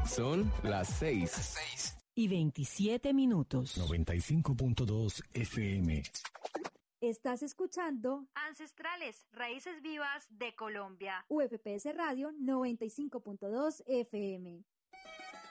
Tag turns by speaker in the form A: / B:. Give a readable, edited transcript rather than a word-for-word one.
A: Son las 6:27.
B: 95.2 FM.
C: Estás escuchando
D: Ancestrales, Raíces Vivas de Colombia.
C: UFPS Radio 95.2 FM.